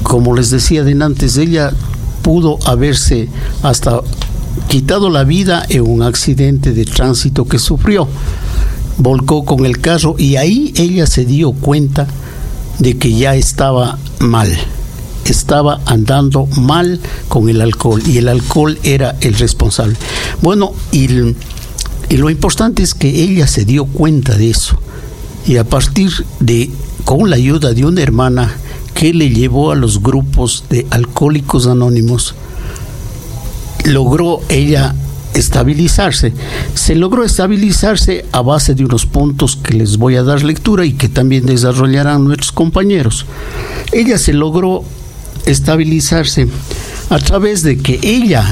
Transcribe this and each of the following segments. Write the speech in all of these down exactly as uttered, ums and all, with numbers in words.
como les decía de antes, ella pudo haberse hasta quitado la vida en un accidente de tránsito que sufrió. Volcó con el carro y ahí ella se dio cuenta de que ya estaba mal. Estaba andando mal con el alcohol y el alcohol era el responsable. Bueno, y, y lo importante es que ella se dio cuenta de eso y a partir de, con la ayuda de una hermana que le llevó a los grupos de Alcohólicos Anónimos, logró ella estabilizarse. Se logró estabilizarse a base de unos puntos que les voy a dar lectura y que también desarrollarán nuestros compañeros. Ella se logró estabilizarse a través de que ella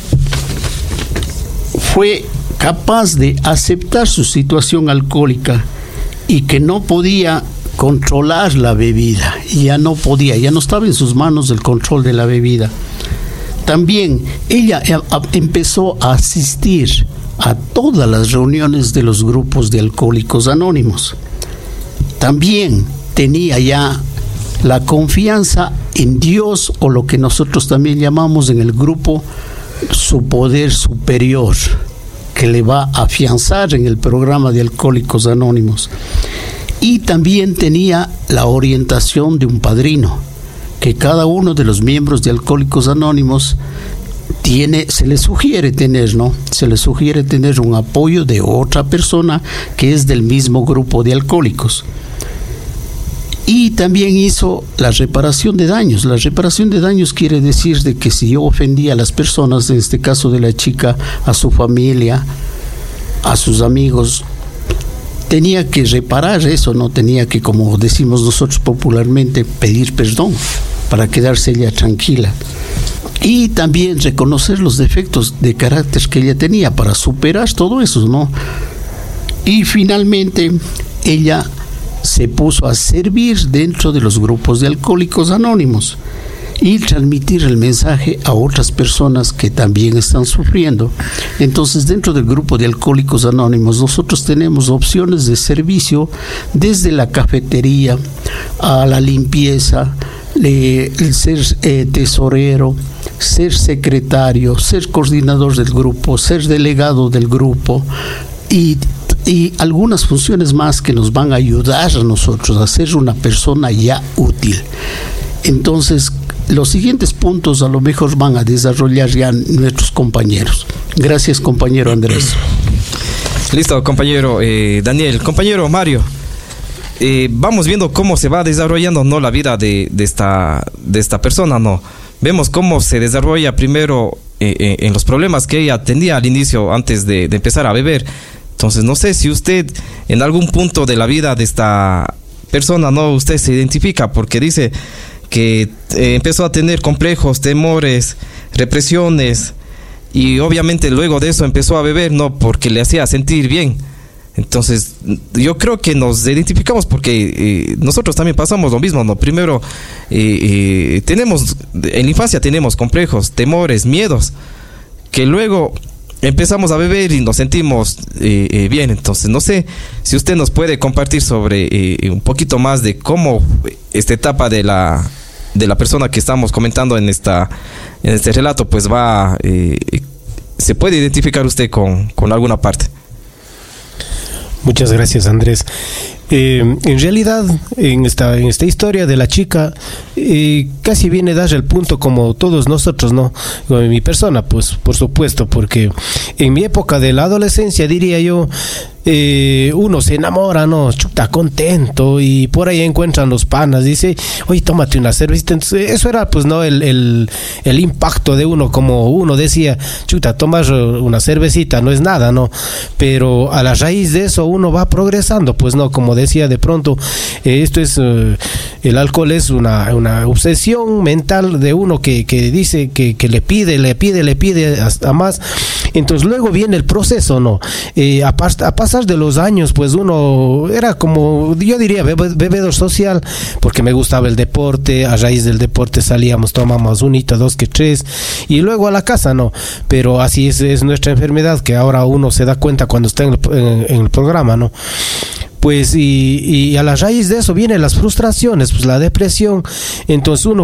fue capaz de aceptar su situación alcohólica y que no podía controlar la bebida, ya no podía, ya no estaba en sus manos el control de la bebida. También ella empezó a asistir a todas las reuniones de los grupos de Alcohólicos Anónimos. También tenía ya la confianza en Dios, o lo que nosotros también llamamos en el grupo su poder superior, que le va a afianzar en el programa de Alcohólicos Anónimos. Y también tenía la orientación de un padrino, que cada uno de los miembros de Alcohólicos Anónimos tiene, se le sugiere tener, ¿no? Se le sugiere tener un apoyo de otra persona que es del mismo grupo de alcohólicos. Y también hizo la reparación de daños. La reparación de daños quiere decir de que si yo ofendía a las personas, en este caso de la chica, a su familia, a sus amigos, tenía que reparar eso, no tenía que, como decimos nosotros popularmente, pedir perdón para quedarse ella tranquila. Y también reconocer los defectos de carácter que ella tenía para superar todo eso, ¿no? Y finalmente ella se puso a servir dentro de los grupos de Alcohólicos Anónimos y transmitir el mensaje a otras personas que también están sufriendo. Entonces, dentro del grupo de Alcohólicos Anónimos, nosotros tenemos opciones de servicio desde la cafetería a la limpieza, eh, el ser eh, tesorero, ser secretario, ser coordinador del grupo, ser delegado del grupo y y algunas funciones más que nos van a ayudar a nosotros a ser una persona ya útil. Entonces, los siguientes puntos a lo mejor van a desarrollar ya nuestros compañeros. Gracias, compañero Andrés. Listo, compañero eh, Daniel. Compañero Mario, eh, vamos viendo cómo se va desarrollando, ¿no?, la vida de, de, esta, de esta persona, ¿no? Vemos cómo se desarrolla primero eh, eh, en los problemas que ella tenía al inicio, antes de, de empezar a beber. Entonces, no sé si usted en algún punto de la vida de esta persona, no, usted se identifica, porque dice que eh, empezó a tener complejos, temores, represiones, y obviamente luego de eso empezó a beber, no, porque le hacía sentir bien. Entonces, yo creo que nos identificamos porque eh, nosotros también pasamos lo mismo, ¿no? Primero, eh, eh, tenemos, en la infancia tenemos complejos, temores, miedos, que luego empezamos a beber y nos sentimos eh, eh, bien. Entonces, no sé si usted nos puede compartir sobre eh, un poquito más de cómo esta etapa de la de la persona que estamos comentando en esta en este relato, pues va eh, se puede identificar usted con, con alguna parte. Muchas gracias, Andrés. Eh, en realidad, en esta, en esta historia de la chica, eh, casi viene a dar el punto como todos nosotros, ¿no? En mi persona, pues, por supuesto, porque en mi época de la adolescencia, diría yo, eh, uno se enamora, ¿no? Chuta, contento, y por ahí encuentran los panas, dice, oye, tómate una cervecita. Entonces, eso era, pues, ¿no? El, el, el impacto de uno, como uno decía, chuta, tomar una cervecita no es nada, ¿no? Pero a la raíz de eso uno va progresando, pues, ¿no? Como decía, de pronto, eh, esto es, eh, el alcohol es una, una obsesión mental de uno que, que dice que, que le pide, le pide, le pide hasta más. Entonces luego viene el proceso, ¿no? Eh, a, a pasar de los años, pues uno era como, yo diría, bebe, bebedor social, porque me gustaba el deporte. A raíz del deporte salíamos, tomamos unita, dos que tres, y luego a la casa, ¿no? Pero así es, es nuestra enfermedad, que ahora uno se da cuenta cuando está en el, en, en el programa, ¿no? Pues y, y a la raíz de eso vienen las frustraciones, pues la depresión. Entonces uno